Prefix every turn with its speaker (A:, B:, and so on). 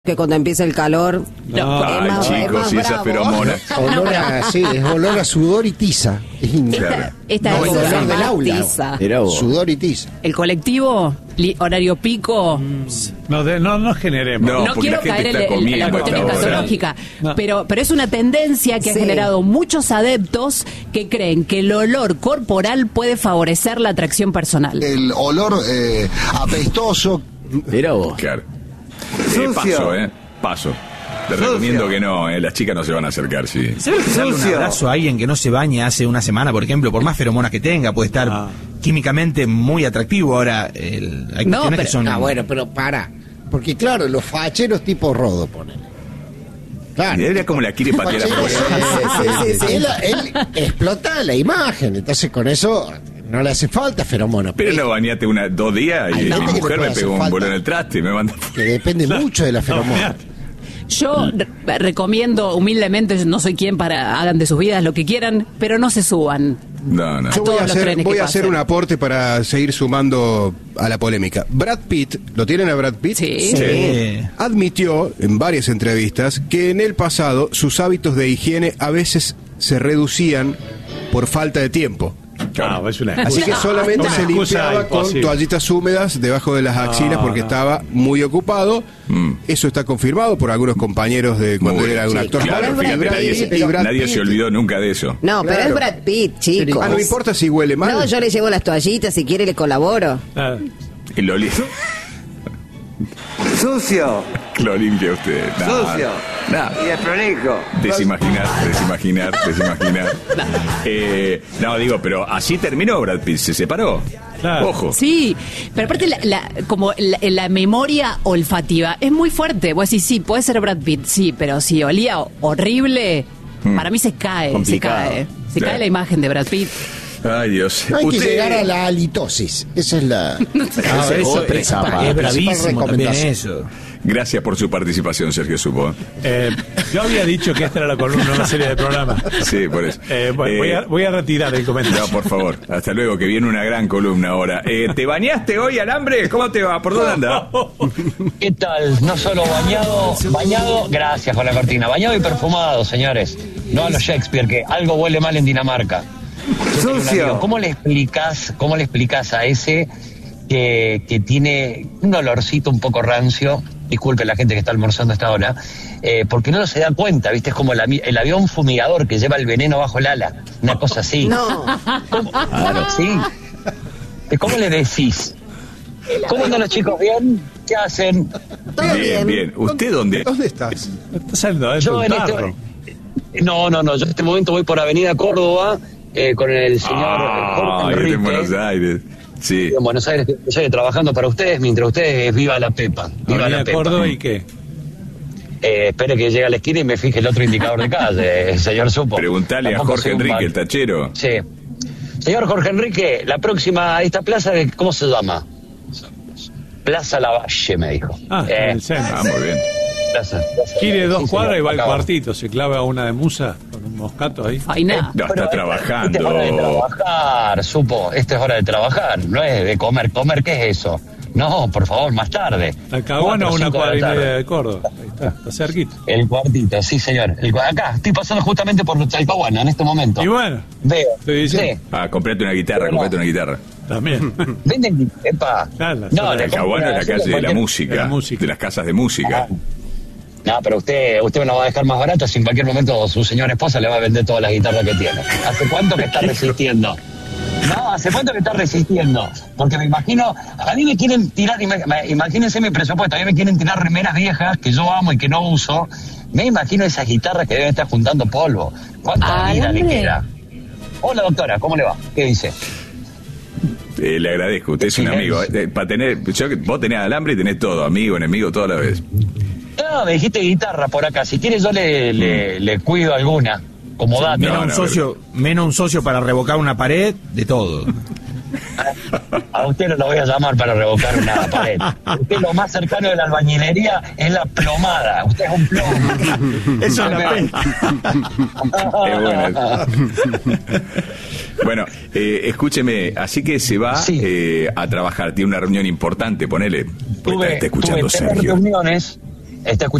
A: Que cuando empieza el calor,
B: chicos, y esas feromonas.
C: Es olor a sudor y tiza.
A: Esta es
C: el olor del aula.
A: tiza.
C: Sudor y tiza.
D: El colectivo, horario pico.
E: No generemos.
D: No quiero caer en la cuestión escatológica, pero es una tendencia que ha generado muchos adeptos que creen que el olor corporal puede favorecer la atracción personal.
F: El olor apestoso.
B: Mira vos. Claro. Paso. Te recomiendo que no, las chicas no se van a acercar, sí.
G: ¿Sabes que darle un abrazo a alguien que no se baña hace una semana, por ejemplo, por más feromonas que tenga, puede estar químicamente muy atractivo? Ahora, hay cuestiones que son...
C: bueno, pero para. Porque claro, los facheros tipo Rodo, ponen.
B: Claro. Era como la quiere patear afuera.
C: Él explota la imagen, entonces con eso... No le hace falta feromona.
B: Pero no bañate 2 días y mi mujer me pegó un bolón en el traste. Me manda...
C: Que depende mucho de la feromona.
D: Yo recomiendo humildemente, no soy quien para hagan de sus vidas lo que quieran, pero no se suban.
B: No.
E: Yo voy a hacer un aporte para seguir sumando a la polémica. Brad Pitt, ¿lo tienen a Brad Pitt?
D: Sí.
E: Admitió en varias entrevistas que en el pasado sus hábitos de higiene a veces se reducían por falta de tiempo.
B: Claro.
E: Así que solamente se limpiaba con toallitas húmedas debajo de las axilas porque estaba muy ocupado. Eso está confirmado por algunos compañeros de cuando era un actor.
B: Claro, fíjate, nadie se olvidó nunca de eso.
A: No, pero es Brad Pitt, chicos.
E: No importa si huele mal.
A: No, yo le llevo las toallitas, si quiere le colaboro.
B: Y lo limpia.
H: ¡Sucio!
B: Lo limpia usted.
H: ¡Sucio! Y desprolijo.
B: Desimaginar. No, digo, pero así terminó Brad Pitt, se separó. Claro. Ojo.
D: Sí, pero aparte la memoria olfativa es muy fuerte. Vos decís, sí, puede ser Brad Pitt, sí, pero si olía horrible, para mí se cae. Se cae la imagen de Brad Pitt.
B: Ay, Dios.
C: Hay que llegar a la halitosis. Esa es la...
G: es bravísimo también eso.
B: Gracias por su participación, Sergio Supo.
E: Yo había dicho que esta era la columna de una serie de programas.
B: Sí, por eso.
E: Voy a retirar el comentario.
B: No, por favor. Hasta luego, que viene una gran columna ahora. ¿Te bañaste hoy, Alambre? ¿Cómo te va? ¿Por dónde andás?
I: ¿Qué tal? No solo bañado, gracias por la cortina. Bañado y perfumado, señores. No a los Shakespeare, que algo huele mal en Dinamarca.
H: ¡Sucio!
I: ¿Cómo le explicas a ese que tiene un olorcito un poco rancio? Disculpe la gente que está almorzando a esta hora, porque no se da cuenta, ¿viste? Es como el avión fumigador que lleva el veneno bajo el ala, una cosa así.
A: No.
I: Claro, sí. ¿Cómo le decís? ¿Cómo andan los chicos? ¿Bien? ¿Qué hacen?
A: Todo
B: Bien. ¿Usted dónde?
E: ¿Dónde estás? Estás saliendo de
I: Yo en
E: carro.
I: No, yo en este momento voy por Avenida Córdoba con el señor Jorge Enrique.
B: En Buenos Aires. Sí.
I: En Buenos Aires estoy trabajando para ustedes, mientras ustedes viva la Pepa. Viva la Pepa.
E: Córdoba y qué.
I: Espere que llegue a la esquina y me fije el otro indicador de calle, señor Supo.
B: Preguntale a Jorge Enrique, el tachero.
I: Sí. Señor Jorge Enrique, la próxima, esta plaza, ¿cómo se llama? Plaza Lavalle, me dijo.
E: En el centro.
B: Muy bien.
I: Plaza.
E: Quiere 2 cuadras y va al
I: Acá.
E: Cuartito, se clava una de musa con un moscato ahí.
D: Ay, nada.
B: No, está trabajando.
I: Esta es hora de trabajar, Supo. Esta es hora de trabajar, no es de comer. ¿Comer qué es eso? No, por favor, más tarde.
E: La Caguana,
I: 4 o 5
E: una cuadra y
I: de la
E: media
I: tarde.
E: de Córdoba. Ahí está cerquita.
I: El Cuartito, sí, señor. Acá, estoy pasando justamente por Talcahuana en este momento.
E: Y bueno,
I: Veo.
E: estoy diciendo.
I: Sí.
B: Comprate una guitarra,
E: También.
I: Venden, epa.
E: Claro,
I: No,
B: La Caguana es la calle de la música, de las casas de música.
I: No, pero usted me lo va a dejar más barato si en cualquier momento su señora esposa le va a vender todas las guitarras que tiene. ¿Hace cuánto que está resistiendo? No, ¿hace cuánto que está resistiendo? Porque me imagino, a mí me quieren tirar, imagínense mi presupuesto, a mí me quieren tirar remeras viejas que yo amo y que no uso. Me imagino esas guitarras que deben estar juntando polvo. ¿Cuánta vida le queda? Hola, doctora, ¿cómo le va? ¿Qué dice?
B: Le agradezco, usted es un amigo. Vos tenés alambre y tenés todo, amigo, enemigo, toda la vez.
I: No, me dijiste guitarra por acá. Si quiere yo le cuido alguna. Como dato.
G: Menos un socio para revocar una pared, de todo.
I: A usted no lo voy a llamar para revocar una pared. Usted lo más cercano de la albañilería es la plomada. Usted es un plomo.
G: Eso es la
B: Bueno, escúcheme, así que se va a trabajar, tiene una reunión importante, ponele. Está escuchando
I: tuve 3
B: Sergio.
I: reuniones está escuchando